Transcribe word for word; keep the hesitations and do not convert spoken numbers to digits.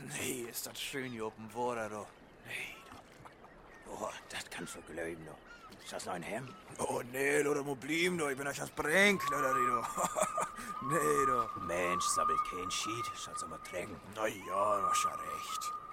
Nee, ist das schön hier oben Water, du. Nee, du. Oh, das kannst du glauben, du. Ist das noch ein Hemd? Oh, nee, du, das muss bleiben, du. Ich bin euch das Brink, du, du. Nee, du. Mensch, sabbelt kein Schied. Schatz mal trinken. Na ja, du hast ja recht.